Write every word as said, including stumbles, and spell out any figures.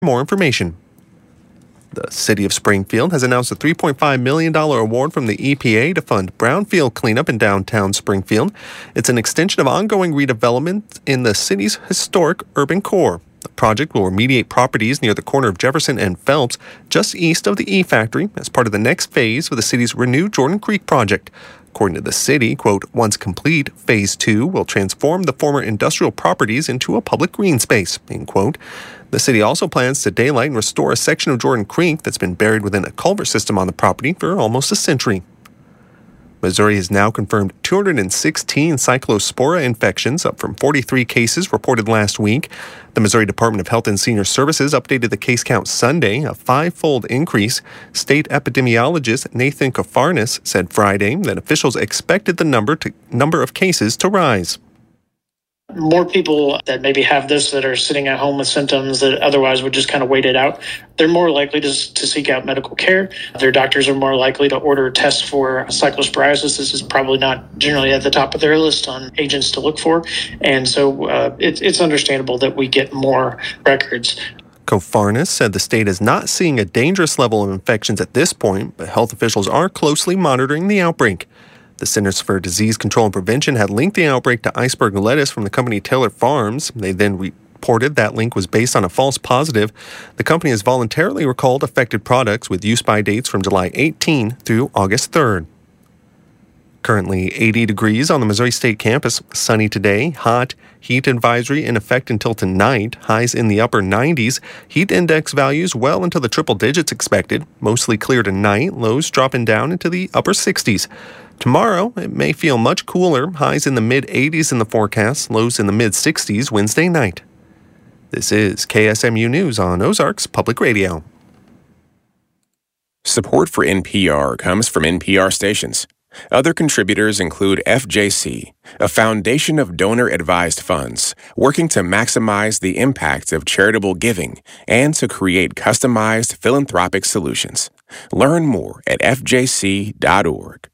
More information. The City of Springfield has announced a three point five million dollars award from the E P A to fund brownfield cleanup in downtown Springfield. It's an extension of ongoing redevelopment in the city's historic urban core. The project will remediate properties near the corner of Jefferson and Phelps, just east of the E-Factory, as part of the next phase of the city's Renew Jordan Creek project. According to the city, quote, once complete, Phase two will transform the former industrial properties into a public green space, end quote. The city also plans to daylight and restore a section of Jordan Creek that's been buried within a culvert system on the property for almost a century. Missouri has now confirmed two hundred sixteen cyclospora infections, up from forty-three cases reported last week. The Missouri Department of Health and Senior Services updated the case count Sunday, a five-fold increase. State epidemiologist Nathan Kafarnis said Friday that officials expected the number to number of cases to rise. More people that maybe have this that are sitting at home with symptoms that otherwise would just kind of wait it out, they're more likely to, to seek out medical care. Their doctors are more likely to order tests for cyclosporiasis. This is probably not generally at the top of their list on agents to look for. And so uh, it, it's understandable that we get more records. Kofarnis said the state is not seeing a dangerous level of infections at this point, but health officials are closely monitoring the outbreak. The Centers for Disease Control and Prevention had linked the outbreak to iceberg lettuce from the company Taylor Farms. They then reported that link was based on a false positive. The company has voluntarily recalled affected products with use-by dates from July eighteenth through August third. Currently eighty degrees on the Missouri State campus. Sunny today, hot, heat advisory in effect until tonight. Highs in the upper nineties. Heat index values well into the triple digits expected. Mostly clear tonight. Lows dropping down into the upper sixties. Tomorrow, it may feel much cooler. Highs in the mid-eighties in the forecast. Lows in the mid-sixties Wednesday night. This is K S M U News on Ozarks Public Radio. Support for N P R comes from N P R stations. Other contributors include F J C, a foundation of donor-advised funds working to maximize the impact of charitable giving and to create customized philanthropic solutions. Learn more at F J C dot org.